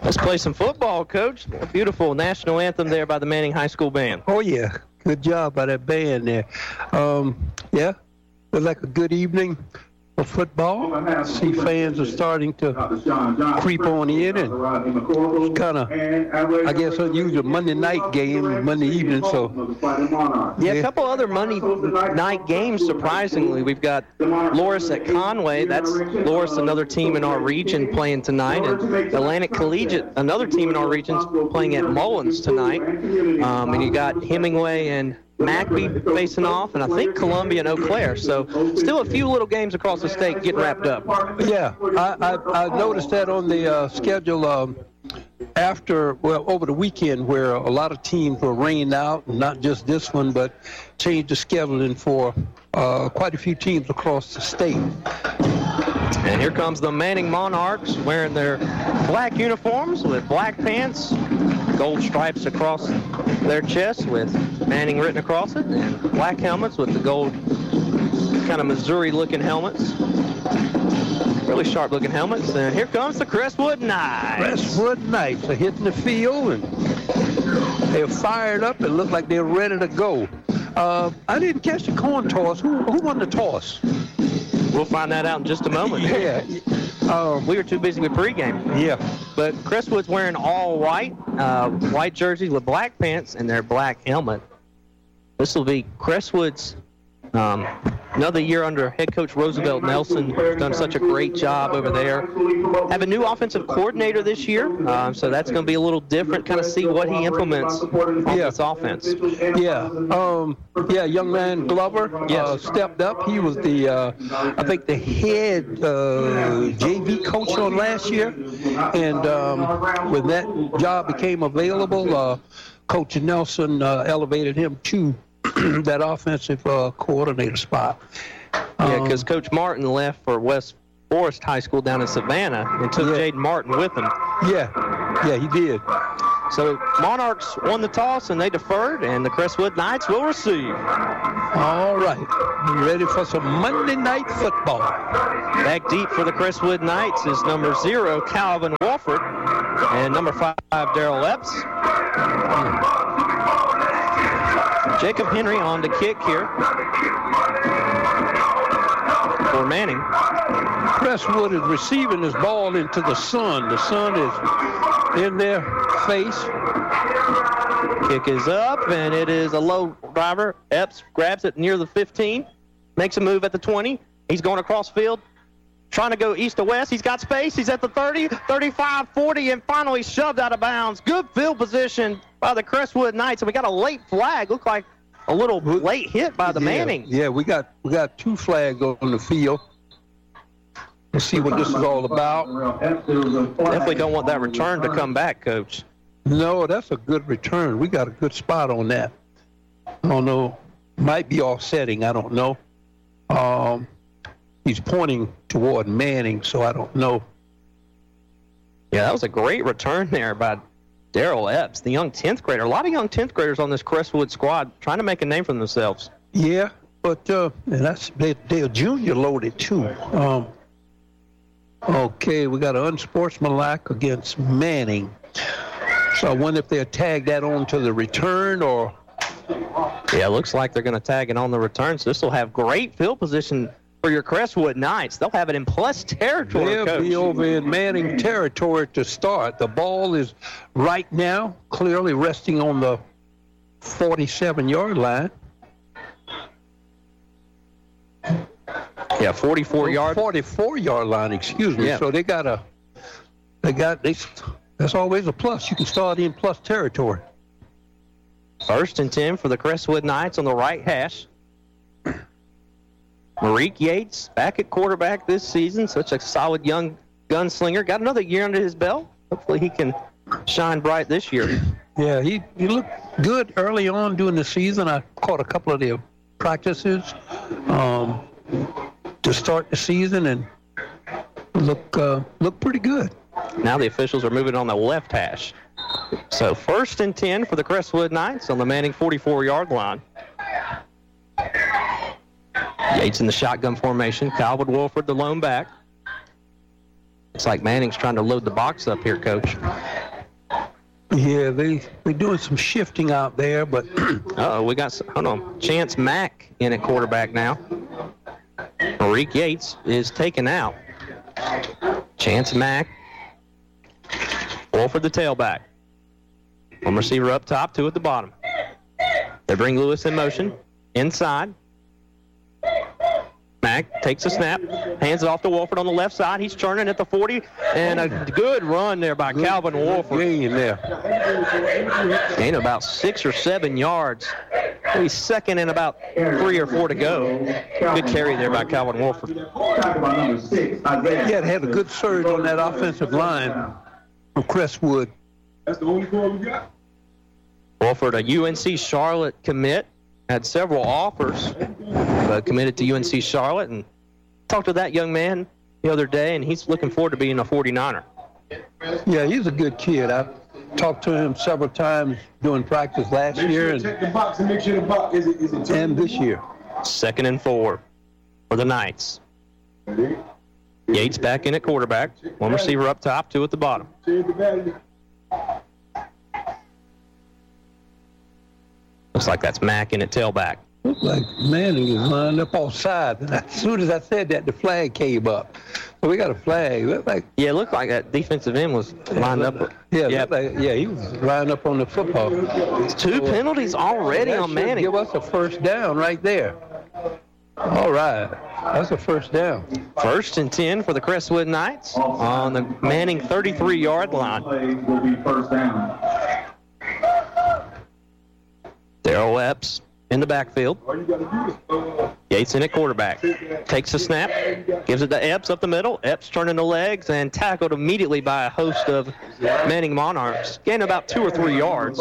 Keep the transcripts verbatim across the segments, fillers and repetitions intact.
Let's play some football, Coach. A beautiful national anthem there by the Manning High School Band. Oh, yeah. Good job by that band there. Um, yeah, looked like a good evening of football. See, fans are starting to creep on in, and kind of, I guess, unusual Monday night game, Monday evening. So, yeah, a couple other Monday night games. Surprisingly, we've got Loris at Conway. That's Loris, another team in our region, playing tonight, and Atlantic Collegiate, another team in our region, playing at Mullins tonight. Um, and you got Hemingway and McBee facing off, and I think Columbia and Eau Claire. So still a few little games across the state getting wrapped up. Yeah, I, I, I noticed that on the uh, schedule um, after, well, over the weekend, where a lot of teams were rained out, not just this one, but changed the scheduling for uh, quite a few teams across the state. And here comes the Manning Monarchs wearing their black uniforms with black pants, gold stripes across their chests with Manning written across it, and black helmets with the gold kind of Missouri-looking helmets. Really sharp-looking helmets. And here comes the Crestwood Knights. Crestwood Knights are hitting the field, and they're fired up and look like they're ready to go. Uh, I didn't catch the coin toss. Who, who won the toss? We'll find that out in just a moment. Yeah. Um, we were too busy with pregame. Yeah. But Crestwood's wearing all white, uh, white jerseys with black pants and their black helmet. This will be Crestwood's um, another year under head coach Roosevelt Nelson. Done such a great job over there. Have a new offensive coordinator this year, um, so that's going to be a little different. Kind of see what he implements on yeah. this offense. Yeah, um, yeah. Young man Glover yes. uh, stepped up. He was the, uh, I think, the head uh, J V coach on last year, and um, when that job became available, uh, Coach Nelson uh, elevated him to that offensive uh, coordinator spot. Yeah, because um, Coach Martin left for West Forest High School down in Savannah and took yeah. Jaden Martin with him. Yeah, yeah, he did. So Monarchs won the toss and they deferred, and the Crestwood Knights will receive. All right, ready for some Monday night football. Back deep for the Crestwood Knights is number zero, Calvin Wolford, and number five, Darrell Epps. Jacob Henry on to kick here for Manning. Crestwood is receiving this ball into the sun. The sun is in their face. Kick is up, and it is a low driver. Epps grabs it near the fifteen, makes a move at the twenty. He's going across field, trying to go east to west. He's got space. He's at the thirty, thirty-five, forty, and finally shoved out of bounds. Good field position by the Crestwood Knights, and we got a late flag. Looked like a little late hit by the yeah, Manning. Yeah, we got we got two flags on the field. Let's see what this is all about. Definitely don't want that return to come back, Coach. No, that's a good return. We got a good spot on that. I don't know. Might be offsetting. I don't know. Um, he's pointing toward Manning, so I don't know. Yeah, that was a great return there by Darrell Epps, the young tenth grader. A lot of young tenth graders on this Crestwood squad trying to make a name for themselves. Yeah, but uh, and that's they, they're junior loaded too. Um, okay, we got an unsportsmanlike against Manning. So I wonder if they'll tag that on to the return or... Yeah, it looks like they're going to tag it on the return. So this will have great field position for your Crestwood Knights. They'll have it in plus territory, They'll Coach. be over in Manning territory to start. The ball is right now clearly resting on the forty-seven-yard line. Yeah, forty-four yard. forty-four-yard line, excuse me. Yeah. So they got a... They got... They, that's always a plus. You can start in plus territory. First and ten for the Crestwood Knights on the right hash. Marique Yates back at quarterback this season. Such a solid young gunslinger. Got another year under his belt. Hopefully he can shine bright this year. Yeah, he, he looked good early on during the season. I caught a couple of their practices um, to start the season and look uh, look pretty good. Now the officials are moving on the left hash. So first and ten for the Crestwood Knights on the Manning forty-four-yard line. Yates in the shotgun formation. Calvin Wolford, the lone back. Looks like Manning's trying to load the box up here, Coach. Yeah, they, they're doing some shifting out there, but... Uh-oh, we got, some, hold on, Chance Mack in at quarterback now. Maurice Yates is taken out. Chance Mack. Wolford the tailback. One receiver up top, two at the bottom. They bring Lewis in motion. Inside. Mack takes a snap, hands it off to Wolford on the left side. He's turning at the forty, and a good run there by Calvin Wolford. Gain there. Gain about six or seven yards. He's second and about three or four to go. Good carry there by Calvin Wolford. Yeah, they had a good surge on that offensive line from Crestwood. That's the only goal we got. Wolford, a U N C Charlotte commit, had several offers, but committed to U N C Charlotte, and talked to that young man the other day, and he's looking forward to being a forty-niner. Yeah, he's a good kid. I talked to him several times during practice last Make year sure and, check the box and make sure the box is it is it and this year. Second and four for the Knights. Yates back in at quarterback. One receiver up top, two at the bottom. Change the value. Looks like that's Mack in at tailback. Looked like Manning is lined up on side. And as soon as I said that, the flag came up. So we got a flag. Looked like Yeah, it looked like that defensive end was lined up. yeah, Yeah. looked like, yeah, he was lined up on the football. Two penalties already That on should Manning. give us a first down right there. All right, that's a first down. First and ten for the Crestwood Knights on the Manning thirty-three-yard line. Play will be first down. Darrell Epps in the backfield. All you got to do is uh, Yates in at quarterback. Takes a snap, gives it to Epps up the middle. Epps turning the legs and tackled immediately by a host of Manning Monarchs. Gain about two or three yards.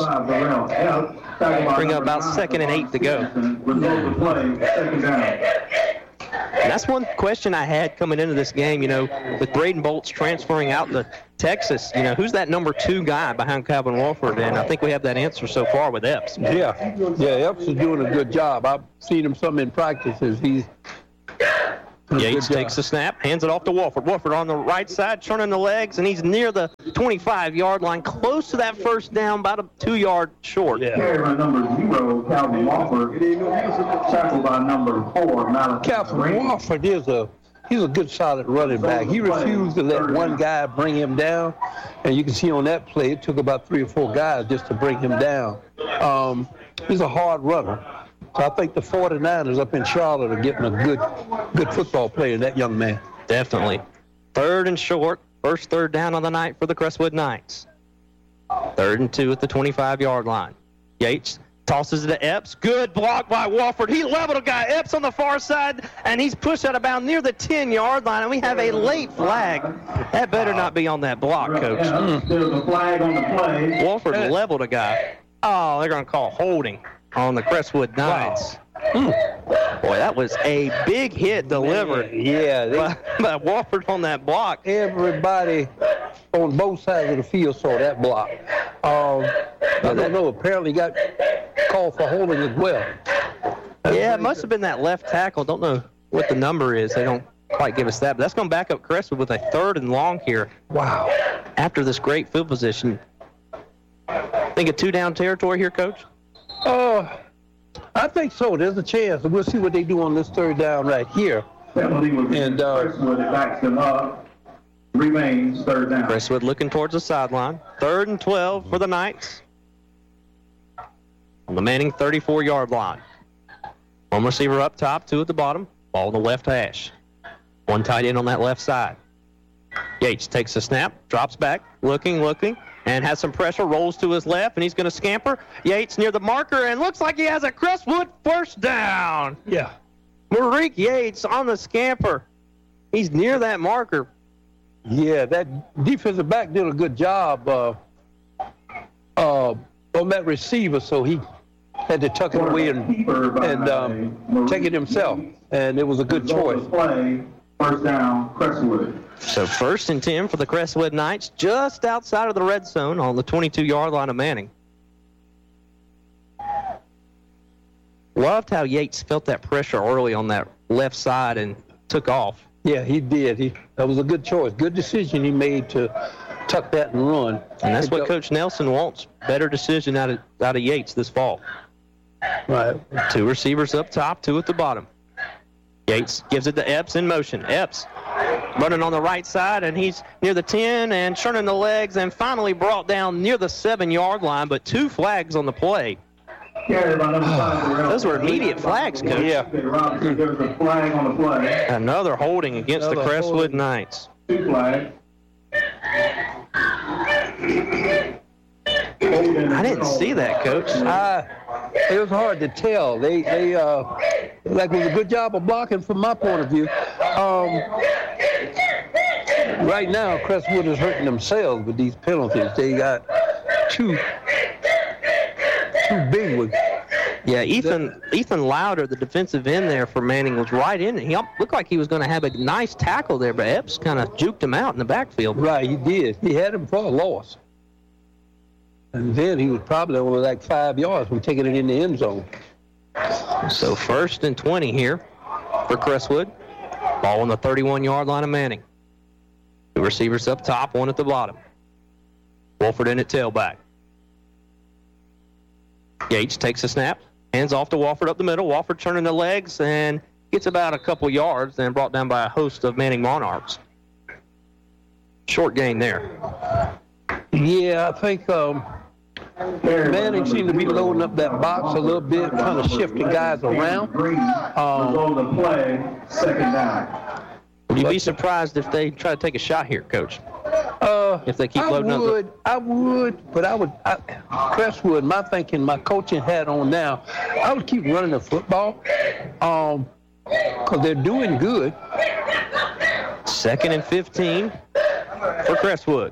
Bring up about second and eight to go. Result of play, second down. And that's one question I had coming into this game, you know, with Braden Bolts transferring out to Texas, you know, who's that number two guy behind Calvin Wolford? And I think we have that answer so far with Epps. Yeah, yeah, Epps is doing a good job. I've seen him some in practices. He's doing a Yates good job. takes the snap, hands it off to Wolford. Wolford on the right side, turning the legs, and he's near the twenty-five-yard line, close to that first down, about a two-yard short. Yeah. Carry by number zero, Calvin Walford. Tackled by number four, Malachi Calvin Green. Wofford is a he's a good solid running back. He refused to let one guy bring him down, and you can see on that play it took about three or four guys just to bring him down. Um, he's a hard runner. So I think the forty-niners up in Charlotte are getting a good good football player in that young man. Definitely. Third and short, first third down on the night for the Crestwood Knights. Third and two at the twenty-five-yard line. Yates tosses it to Epps. Good block by Wolford. He leveled a guy. Epps on the far side, and he's pushed out of bounds near the ten-yard line, and we have a late flag. That better not be on that block, Coach. There's a flag on the play. Wolford leveled a guy. Oh, they're going to call holding on the Crestwood Knights. Hmm. Boy, that was a big hit delivered Yeah, they, by, by Wolford on that block. everybody on both sides of the field saw that block. Um, I don't know. Apparently got called for holding as well. Yeah, it must have been that left tackle. Don't know what the number is. They don't quite give us that. But that's going to back up Crestwood with a third and long here Wow. after this great field position. Think a two-down territory here, Coach? Uh, I think so. There's a chance. We'll see what they do on this third down right here. Penalty was And, uh, Crestwood. It backs them up. Remains third down. Crestwood looking towards the sideline. Third and twelve for the Knights on the Manning thirty-four-yard line. One receiver up top, two at the bottom. Ball on the left hash. One tight end on that left side. Yates takes the snap, drops back, looking, looking, and has some pressure, rolls to his left, and he's going to scamper. Yates near the marker, and looks like he has a Crestwood first down. Yeah. Maurice Yates on the scamper. He's near that marker. Yeah, that defensive back did a good job uh, uh, on that receiver, so he had to tuck it away and, and um, take it himself, and it was a good choice. Play, first down, Crestwood. So first and ten for the Crestwood Knights, just outside of the red zone on the twenty-two-yard line of Manning. Loved how Yates felt that pressure early on that left side and took off. Yeah, he did. He that was a good choice. Good decision he made to tuck that and run. And that's what Coach Nelson wants. Better decision out of out of Yates this fall. Right. Two receivers up top, two at the bottom. Yates gives it to Epps in motion. Epps running on the right side, and he's near the ten and churning the legs and finally brought down near the seven-yard line, but two flags on the play. Those were immediate flags, Coach. Yeah. There was a flag on the play. Another holding against Another the Crestwood holding. Knights. Two flags. I didn't see that, Coach. Uh, it was hard to tell. They, they, uh, like, it was a good job of blocking from my point of view. Um, right now, Crestwood is hurting themselves with these penalties. They got two, two big ones. Yeah, Ethan Ethan Louder, the defensive end there for Manning, was right in. He looked like he was going to have a nice tackle there, but Epps kind of juked him out in the backfield. Right, he did. He had him for a loss. And then he was probably only like five yards from taking it in the end zone. So first and twenty here for Crestwood. Ball on the thirty-one-yard line of Manning. Two receivers up top, one at the bottom. Wolford in at tailback. Yates takes a snap, hands off to Wofford up the middle. Wofford turning the legs and gets about a couple yards, then brought down by a host of Manning Monarchs. Short gain there. Yeah, I think um, Manning seemed to be loading up that box a little bit, kind of shifting guys around. Um, the play, second down. Would you be surprised if they try to take a shot here, Coach? Uh, If they keep I loading up the- would, I would, but I would, I, Crestwood, my thinking, my coaching hat on now, I would keep running the football um, because they're doing good. Second and fifteen for Crestwood.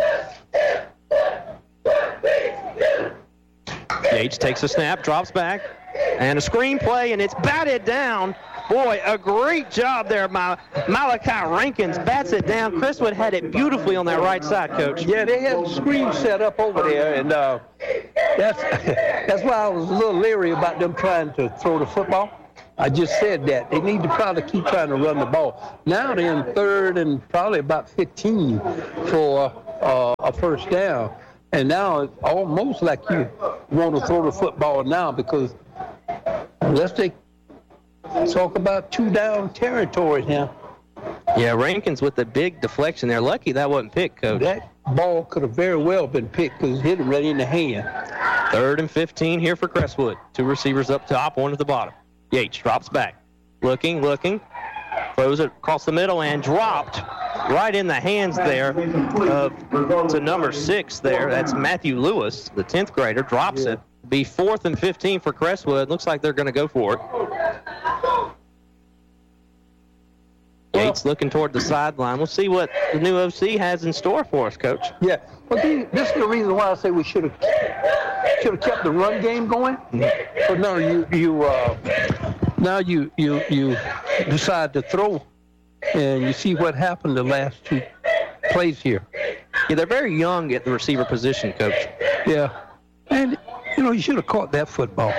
Yates takes a snap, drops back, and a screen play, and it's batted down. Boy, a great job there by Malachi Rankins. Bats it down. Crestwood had it beautifully on that right side, Coach. Yeah, they had the screen set up over there, and uh, that's that's why I was a little leery about them trying to throw the football. I just said that. They need to probably keep trying to run the ball. Now they're in third and probably about fifteen for uh, a first down. And now it's almost like you want to throw the football now because unless they talk about two down territory now. Yeah, Rankins with the big deflection there. Lucky that wasn't picked, Coach. That ball could have very well been picked because it hit him right in the hand. Third and fifteen here for Crestwood. Two receivers up top, one at the bottom. Yates drops back. Looking, looking. Throws it across the middle and dropped right in the hands there of to number six there. That's Matthew Lewis, the tenth grader, drops Yeah. it. Be fourth and fifteen for Crestwood. Looks like they're going to go for it. Yates looking toward the sideline. We'll see what the new O C has in store for us, Coach. Yeah, but the, this is the reason why I say we should have should have kept the run game going. But no, you you uh, now you you you decide to throw, and you see what happened the last two plays here. Yeah, they're very young at the receiver position, Coach. Yeah, and you know you should have caught that football.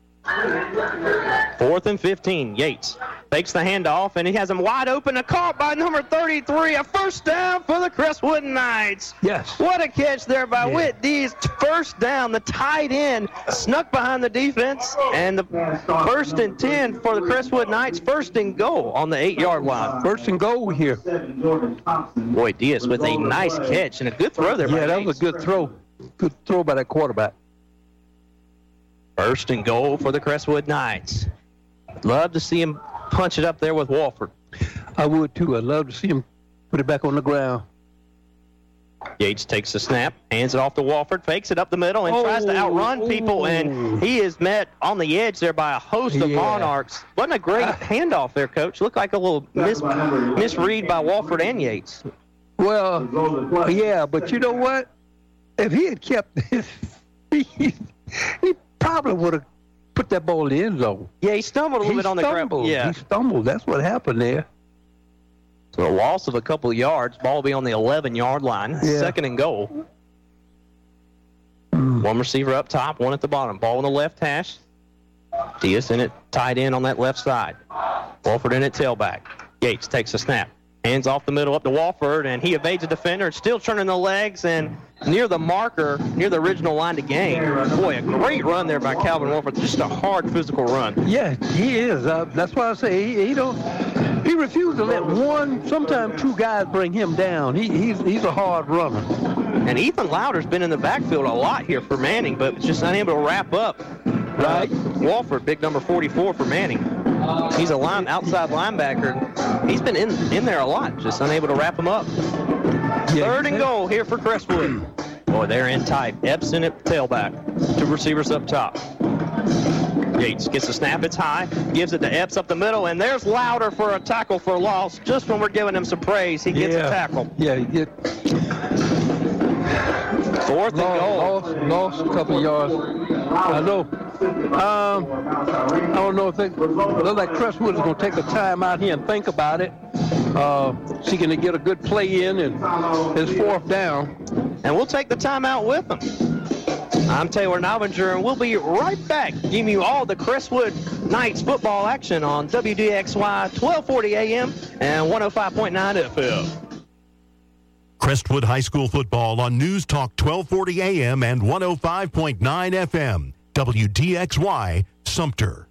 Fourth and fifteen. Yates fakes the handoff, and he has him wide open. A caught by number thirty-three. A first down for the Crestwood Knights. Yes. What a catch there by Yeah. Whit Dees. First down. The tight end snuck behind the defense, and the first and ten for the Crestwood Knights. First and goal on the eight-yard line. First and goal here. Boy, Diaz with a nice catch and a good throw there. by Yeah, that was a Yates. good throw. Good throw by that quarterback. First and goal for the Crestwood Knights. Love to see him punch it up there with Wofford. I would too. I'd love to see him put it back on the ground. Yates takes the snap, hands it off to Wofford, fakes it up the middle, and Oh, tries to outrun people, oh. and he is met on the edge there by a host of Yeah. Monarchs. Wasn't a great handoff there, Coach. Looked like a little mis- misread by Wofford and Yates. Well, yeah, but you know what? If he had kept this, he, he probably would have put that ball in the end zone. Yeah, he stumbled a little He bit on the ground. stumbled. Yeah, He stumbled. That's what happened there. so a loss of a couple of yards. Ball will be on the eleven-yard line. Yeah. Second and goal. One receiver up top, one at the bottom. Ball on the left hash. Diaz in it, tight end on that left side. Wofford in it, tailback. Yates takes a snap. Hands off the middle up to Walford, and he evades a defender, still turning the legs, and near the marker, near the original line to gain. Boy, a great run there by Calvin Walford. Just a hard physical run. Yeah, he is. Uh, that's why I say he, he don't. He refused to let one, sometimes two guys bring him down. He, he's he's a hard runner. And Ethan Louder's been in the backfield a lot here for Manning, but just unable to wrap up. Right, Walford, big number forty-four for Manning. He's a line outside linebacker. He's been in in there a lot, just unable to wrap him up. Yeah, Third and goal here for Crestwood. Boy, they're in tight. Epson at tailback. Two receivers up top. Yates gets the snap. It's high. Gives it to Epps up the middle, and there's Louder for a tackle for loss. Just when we're giving him some praise, he gets yeah. a tackle. Yeah, he get Fourth and goal. Lost, lost a couple of yards. I know. Um, I don't know if it looks like Crestwood is going to take a time out here and think about it. Uh, seeking to get a good play in, and it's fourth down. And we'll take the timeout with them. I'm Taylor Novinger, and we'll be right back giving you all the Crestwood Knights football action on W D X Y twelve forty A M and one oh five point nine F M. Crestwood High School football on News Talk twelve forty A M and one oh five point nine F M. W D X Y, Sumter.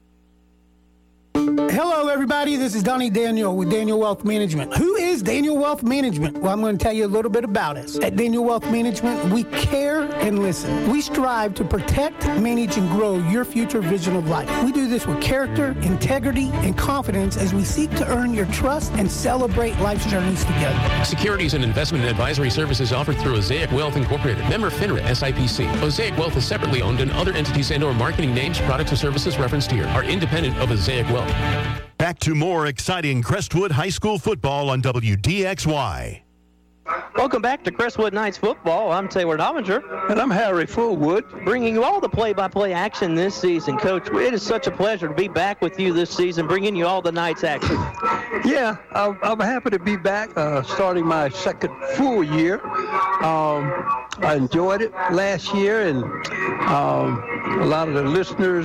Hello, everybody. This is Donnie Daniel with Daniel Wealth Management. Who is Daniel Wealth Management? Well, I'm going to tell you a little bit about us. At Daniel Wealth Management, we care and listen. We strive to protect, manage, and grow your future vision of life. We do this with character, integrity, and confidence as we seek to earn your trust and celebrate life's journeys together. Securities and investment and advisory services offered through Osaic Wealth Incorporated. Member FINRA S I P C. Osaic Wealth is separately owned, and other entities and or marketing names, products, or services referenced here are independent of Osaic Wealth. Back to more exciting Crestwood High School football on W D X Y. Welcome back to Crestwood Knights football. I'm Taylor Novinger. And I'm Harry Fullwood. Bringing you all the play-by-play action this season. Coach, it is such a pleasure to be back with you this season, bringing you all the Knights action. Yeah, I'm, I'm happy to be back, uh, starting my second full year. Um, I enjoyed it last year, and um, a lot of the listeners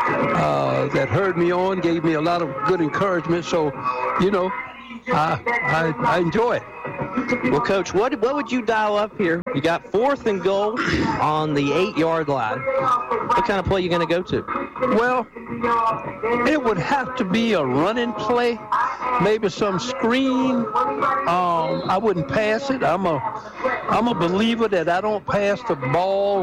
uh, that heard me on gave me a lot of good encouragement. So, you know, I, I, I enjoy it. Well, Coach, what what would you dial up here? You got fourth and goal on the eight-yard line. What kind of play are you going to go to? Well, it would have to be a running play, maybe some screen. Um, I wouldn't pass it. I'm a I'm a believer that I don't pass the ball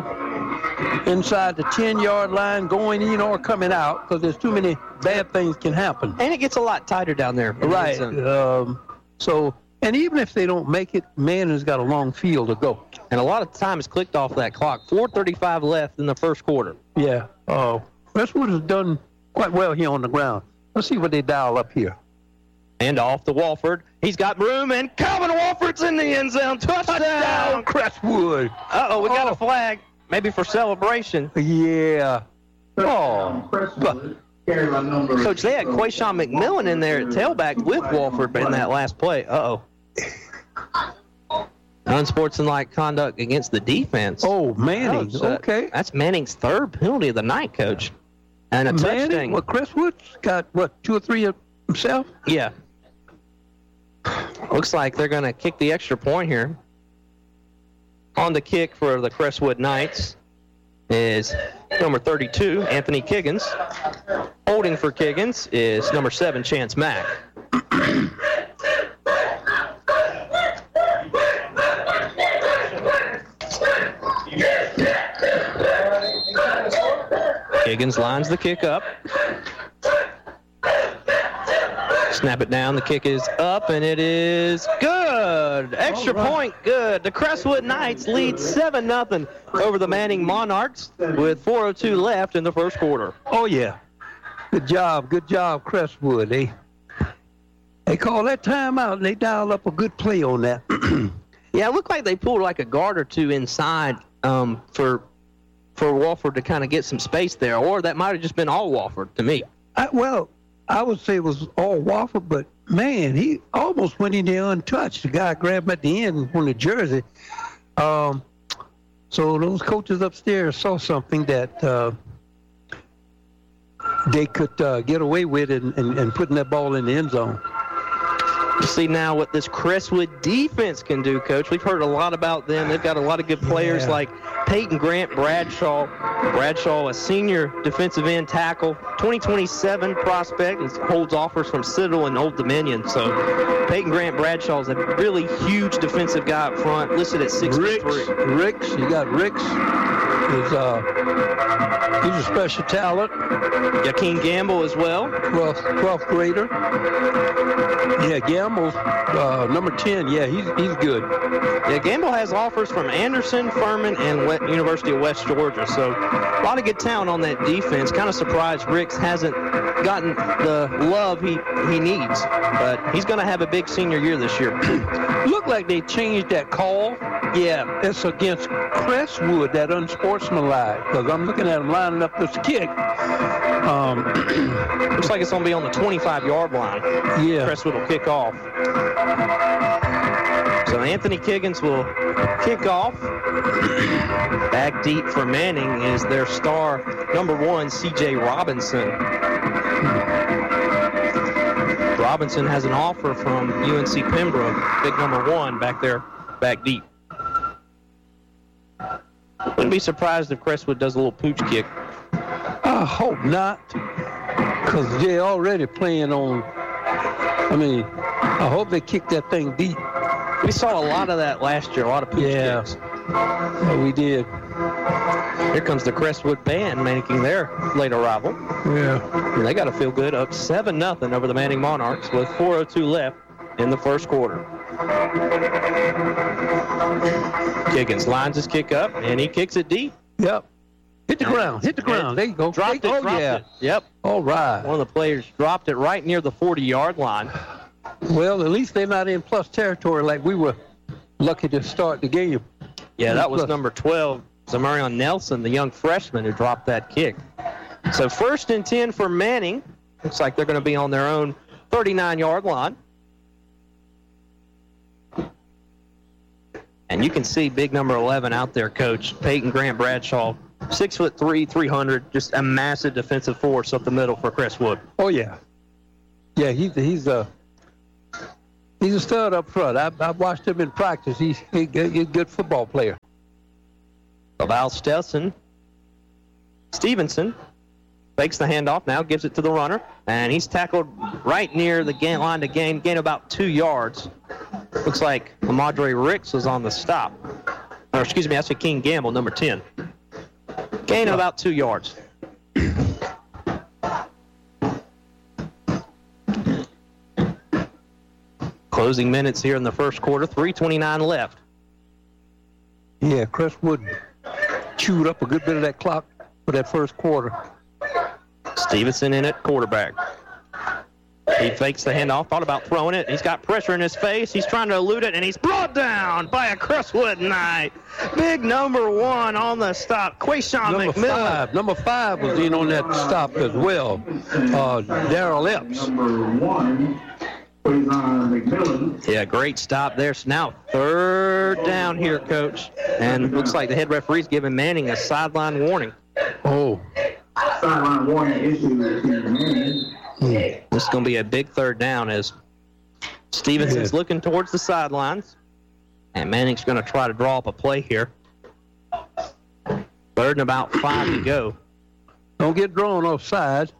inside the ten-yard line going in or coming out, because there's too many bad things can happen. And it gets a lot tighter down there. Right. Um, so, and even if they don't make it, Manning's got a long field to go. And a lot of time is clicked off that clock. four thirty-five left in the first quarter. Yeah. Uh, Westwood has done quite well here on the ground. Let's see what they dial up here. And off to Walford. He's got room, and Calvin Walford's in the end zone. Touchdown, Touchdown Crestwood. Uh-oh, we got Oh. a flag. Maybe for celebration. Yeah. Oh. But, Coach, they had Quayshawn McMillan in there at tailback with Walford in that last play. Uh-oh. Unsportsmanlike conduct against the defense. oh, Manning. Coach, uh, Okay. That's Manning's third penalty of the night, Coach. And a Manning, touchdown. well, Crestwood's got, what, two or three of himself? Yeah. Looks like they're going to kick the extra point here. On the kick for the Crestwood Knights is number thirty-two, Anthony Kiggins. Holding for Kiggins is number seven, Chance Mack. Kiggins lines the kick up. Snap it down. The kick is up, and it is good. Extra All right. point, good. The Crestwood Knights lead seven nothing over the Manning Monarchs with four oh two left in the first quarter. Oh, yeah. Good job. Good job, Crestwood. They, they call that timeout, and they dial up a good play on that. Yeah, it looked like they pulled like a guard or two inside um, for for Walford to kind of get some space there, or that might have just been all Walford to me. I, well, I would say it was all Wofford, but, man, he almost went in there untouched. The guy grabbed him at the end on the jersey. Um, so those coaches upstairs saw something that uh, they could uh, get away with and, and, and putting that ball in the end zone. See now what this Crestwood defense can do, Coach. We've heard a lot about them. They've got a lot of good players Yeah. like Peyton Grant Bradshaw. Bradshaw, a senior defensive end tackle, twenty twenty-seven prospect, and holds offers from Citadel and Old Dominion. So Peyton Grant Bradshaw is a really huge defensive guy up front, listed at six foot Ricks, three. Ricks, you got Ricks. Is, uh, he's a special talent. Jakeem Gamble as well. twelfth, twelfth grader. Yeah, Gamble's uh, number ten. Yeah, he's he's good. Yeah, Gamble has offers from Anderson, Furman, and we- University of West Georgia. So a lot of good talent on that defense. Kind of surprised Ricks hasn't gotten the love he, he needs. But he's going to have a big senior year this year. Look like they changed that call. Yeah, It's against Crestwood, that unsportsmanlike, because I'm looking at him lining up this kick. Um, looks like it's going to be on the twenty-five-yard line. yeah. Crestwood will kick off. So Anthony Kiggins will kick off. Back deep for Manning is their star, number one, C J Robinson. Robinson has an offer from U N C Pembroke, big number one back there, back deep. Wouldn't be surprised if Crestwood does a little pooch kick. I hope not, because they're already playing on. I mean, I hope they kick that thing deep. We saw a lot of that last year, a lot of pooch Yeah. kicks. Yeah, we did. Here comes the Crestwood band making their late arrival. Yeah. And they got to feel good, up seven nothing over the Manning Monarchs with four oh two left in the first quarter. Kiggins lines his kick up, and he kicks it deep. Yep. Hit the ground. Hit the ground. There you go. Dropped it, There- oh, dropped yeah. it. Yep. All right. One of the players dropped it right near the forty-yard line. Well, at least they're not in plus territory like we were lucky to start the game. Yeah, that was Plus. number twelve, Zamarion Nelson, the young freshman who dropped that kick. So first and ten for Manning. Looks like they're going to be on their own thirty-nine-yard line. And you can see big number eleven out there, Coach. Peyton Grant Bradshaw, six foot three, three hundred, just a massive defensive force up the middle for Crestwood. Oh, yeah. Yeah, he's he's a he's a stud up front. I I watched him in practice. He's he, he's a good football player. Val Stetson, Stevenson fakes the handoff now, gives it to the runner, and he's tackled right near the gain line to gain, gain about two yards. Looks like Amadre Ricks was on the stop. Or excuse me, that's a King Gamble, number ten. Gain of about two yards. Closing minutes here in the first quarter, three twenty-nine left. Yeah, Crestwood chewed up a good bit of that clock for that first quarter. Stevenson in at quarterback. He fakes the handoff, thought about throwing it. He's got pressure in his face. He's trying to elude it, and he's brought down by a Crestwood Knight. Big number one on the stop, Quayshawn Number McMillan. five, number five was in on that stop as well. Uh, Darrell Epps. Number one, Quayshawn McMillan. Yeah, great stop there. So now third down here, Coach. And looks like the head referee's giving Manning a sideline warning. Oh, Sideline warning issued to Manning. This is going to be a big third down as Stevenson's Yeah. looking towards the sidelines. And Manning's going to try to draw up a play here. Third and about five to go. don't get drawn offside.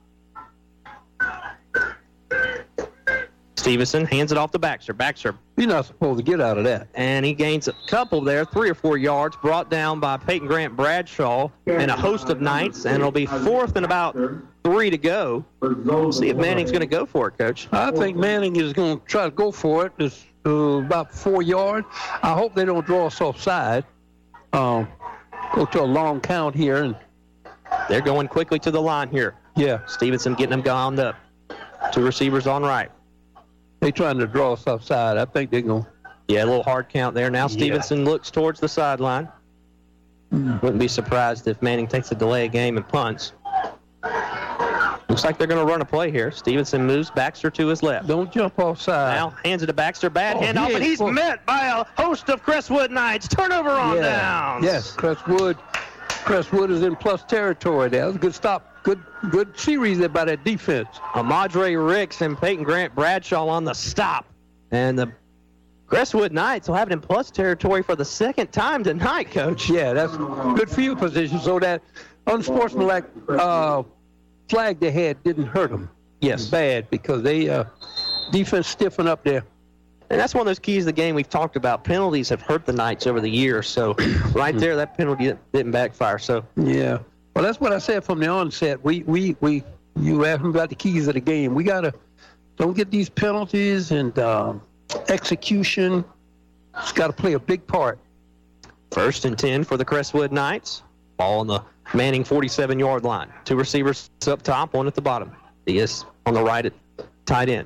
Stevenson hands it off to Baxter. Baxter, You're not supposed to get out of that. and he gains a couple there, three or four yards, brought down by Peyton Grant Bradshaw and a host of Knights, and it'll be fourth and about three to go. See if Manning's going to go for it, Coach. I think Manning is going to try to go for it. It's uh, about four yards. I hope they don't draw us offside. Um, go to a long count here, and They're going quickly to the line here. yeah, Stevenson getting them gone up. Two receivers on right. they trying to draw us offside. I think they're going. Yeah, a little hard count there. Now Stevenson looks towards the sideline. Wouldn't be surprised if Manning takes a delay of game and punts. Looks like they're going to run a play here. Stevenson moves Baxter to his left. Don't jump offside. Now hands it to Baxter. Bad Oh, handoff, he and is- he's oh. met by a host of Crestwood Knights. Turnover on yeah. downs. Yes, Crestwood. Crestwood is in plus territory there. That's a good stop. Good good series there by that defense. Amadre Ricks and Peyton Grant Bradshaw on the stop. And the Crestwood Knights will have it in plus territory for the second time tonight, Coach. Yeah, that's good field position. So that unsportsmanlike uh, flag they had didn't hurt them. Yes. Bad, because they uh, defense stiffened up there. And that's one of those keys of the game we've talked about. Penalties have hurt the Knights over the years. So right there, that penalty didn't backfire. So yeah. Well, that's what I said from the onset. We, we, we you asked me about the keys of the game. We got to don't get these penalties and um, execution. It's got to play a big part. First and ten for the Crestwood Knights. Ball on the Manning forty-seven-yard line. Two receivers up top, one at the bottom. He is on the right at tight end.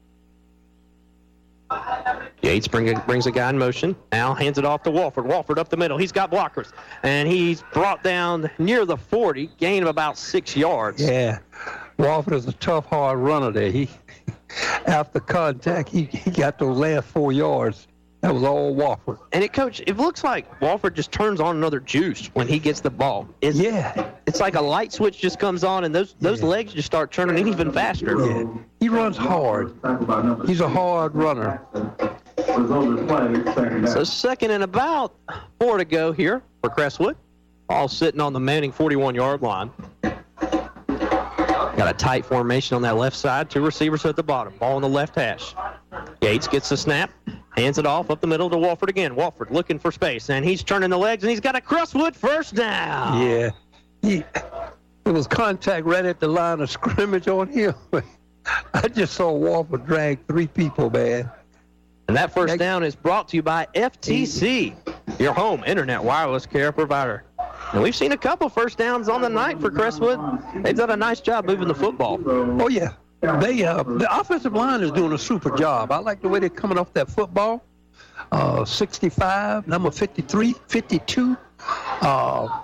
Yates bring a, brings a guy in motion. Now hands it off to Walford. Walford up the middle. He's got blockers. And he's brought down near the forty, gain of about six yards. Yeah. Walford is a tough, hard runner there. He, after contact, he, he got those last four yards. That was all Walford. And it, Coach, it looks like Walford just turns on another juice when he gets the ball. It's, yeah. It's like a light switch just comes on, and those those yeah. legs just start turning even faster. Yeah. He runs hard. He's a hard runner. So second and about four to go here for Crestwood. All sitting on the Manning forty-one-yard line. Got a tight formation on that left side. Two receivers at the bottom. Ball on the left hash. Yates gets the snap. Hands it off up the middle to Walford again. Walford looking for space, and he's turning the legs, and he's got a Crestwood first down. Yeah. He, it was contact right at the line of scrimmage on him. I just saw Walford drag three people, man. And that first down is brought to you by F T C, your home internet wireless care provider. And we've seen a couple first downs on the night for Crestwood. They've done a nice job moving the football. Oh, yeah. They uh, the offensive line is doing a super job. I like the way they're coming off that football. Uh, sixty-five, number fifty-three, fifty-two. Uh,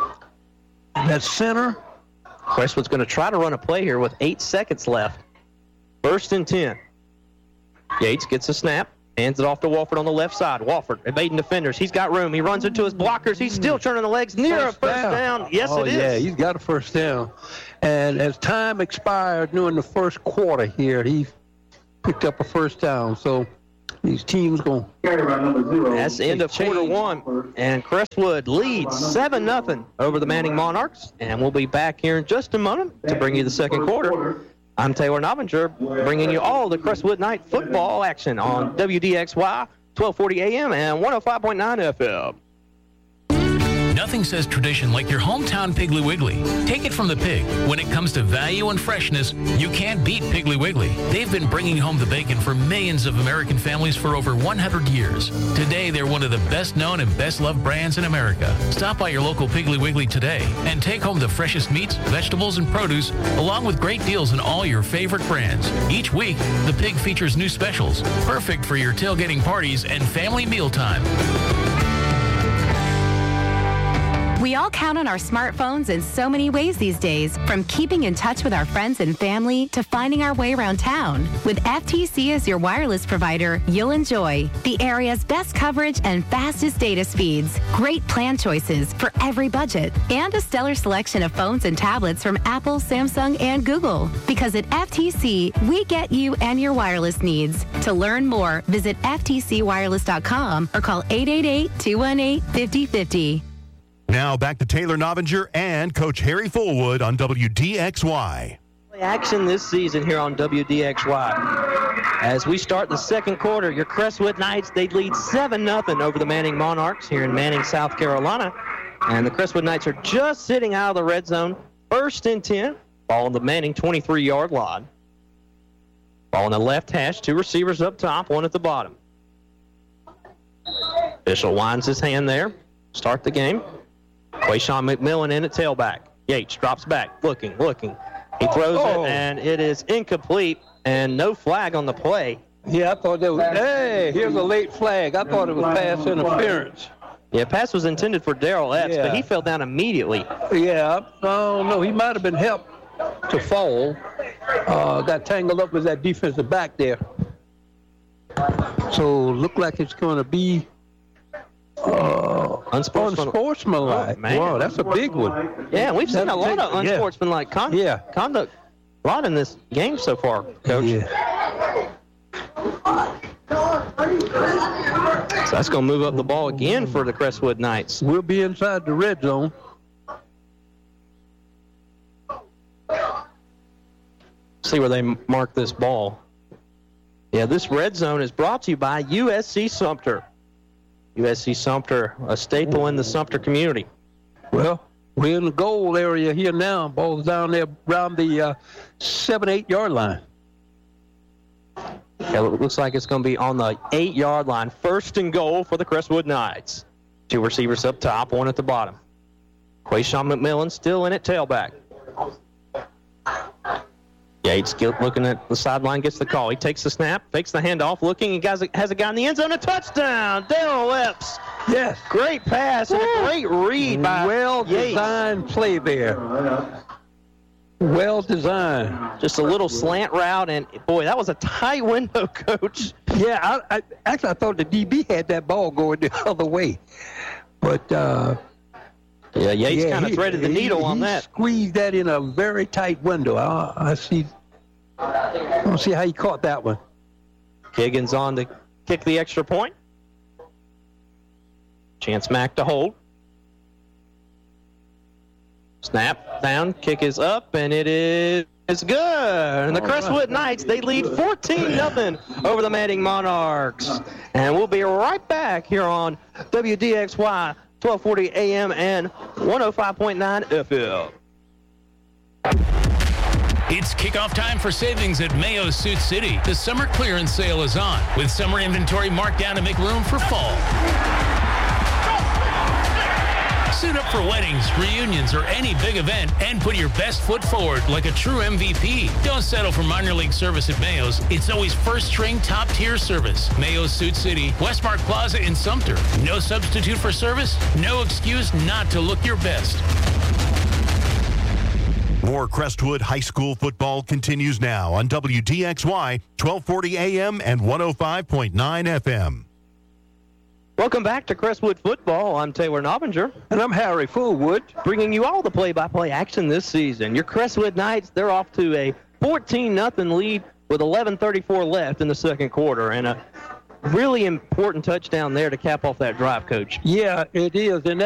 that center. Crestwood's going to try to run a play here with eight seconds left. First and ten. Yates gets a snap. Hands it off to Walford on the left side. Walford evading defenders. He's got room. He runs into his blockers. He's still turning the legs near first a first down. down. Yes, oh, it is. Yeah, he's got a first down. And as time expired during the first quarter here, he picked up a first down. So these teams going to... That's the end of quarter one. And Crestwood leads seven nothing over the Manning Monarchs. And we'll be back here in just a moment to bring you the second quarter. I'm Taylor Novinger, bringing you all the Crestwood Night football action on W D X Y, twelve forty A M and one oh five point nine F M. Nothing says tradition like your hometown Piggly Wiggly. Take it from the pig. When it comes to value and freshness, you can't beat Piggly Wiggly. They've been bringing home the bacon for millions of American families for over one hundred years. Today, they're one of the best-known and best-loved brands in America. Stop by your local Piggly Wiggly today and take home the freshest meats, vegetables, and produce, along with great deals on all your favorite brands. Each week, the pig features new specials, perfect for your tailgating parties and family mealtime. We all count on our smartphones in so many ways these days, from keeping in touch with our friends and family to finding our way around town. With F T C as your wireless provider, you'll enjoy the area's best coverage and fastest data speeds, great plan choices for every budget, and a stellar selection of phones and tablets from Apple, Samsung, and Google. Because at F T C, we get you and your wireless needs. To learn more, visit F T C wireless dot com or call eight eight eight, two one eight, five oh five oh. Now back to Taylor Novinger and Coach Harry Fullwood on W D X Y. Action this season here on W D X Y. As we start the second quarter, your Crestwood Knights, they lead seven nothing over the Manning Monarchs here in Manning, South Carolina. And the Crestwood Knights are just sitting out of the red zone. First and ten. Ball on the Manning twenty-three-yard line. Ball on the left hash. Two receivers up top, one at the bottom. Official winds his hand there. Start the game. Quayshawn McMillan in at tailback. Yates drops back, looking, looking. He throws oh. it, and it is incomplete, and no flag on the play. Yeah, I thought that was, hey, here's a late flag. I thought it was pass interference. Yeah, pass was intended for Daryl Epps, yeah. but he fell down immediately. Yeah, oh, no, he might have been helped to fall. Uh, got tangled up with that defensive back there. So, look like it's going to be Uh, unsportsmanlike. unsportsmanlike. Oh, wow, that's a big one. Yeah, we've seen that's a lot of unsportsmanlike yeah. con- yeah. conduct, a lot in this game so far, Coach. Yeah. So that's going to move up the ball again for the Crestwood Knights. We'll be inside the red zone. See where they mark this ball. Yeah, this red zone is brought to you by U S C Sumter. U S C Sumter, a staple in the Sumter community. Well, we're in the goal area here now. Ball's down there around the uh, seven, eight yard line. Yeah, it looks like it's going to be on the eight-yard line. First and goal for the Crestwood Knights. Two receivers up top, one at the bottom. Quayshawn McMillan still in at tailback. Yates looking at the sideline, gets the call. He takes the snap, fakes the handoff, looking, and guys has a guy in the end zone, a touchdown. Daryl Epps. Yes. Great pass and a great read by well-designed Yates. play there. Well designed. Just a little slant route, and boy, that was a tight window, Coach. Yeah, I, I actually I thought the D B had that ball going the other way, but uh, yeah, Yates yeah, kind of threaded the needle he, on he that. Squeezed that in a very tight window. I, I see. I don't see how he caught that one. Higgins on to kick the extra point. Chance Mack to hold. Snap, down, kick is up, and it is it's good. And the Crestwood Knights, they lead fourteen nothing over the Manning Monarchs. And we'll be right back here on W D X Y, twelve forty A M and one oh five point nine F M. It's kickoff time for savings at Mayo Suit City. The summer clearance sale is on, with summer inventory marked down to make room for fall. Suit up for weddings, reunions, or any big event and put your best foot forward like a true M V P. Don't settle for minor league service at Mayo's. It's always first-string, top-tier service. Mayo Suit City, Westmark Plaza in Sumter. No substitute for service, no excuse not to look your best. More Crestwood High School football continues now on W D X Y, twelve forty A M and one oh five point nine F M. Welcome back to Crestwood Football. I'm Taylor Nobbinger. And I'm Harry Fullwood. Bringing you all the play-by-play action this season. Your Crestwood Knights, they're off to a fourteen nothing lead with eleven thirty-four left in the second quarter. And a really important touchdown there to cap off that drive, Coach. Yeah, it is. And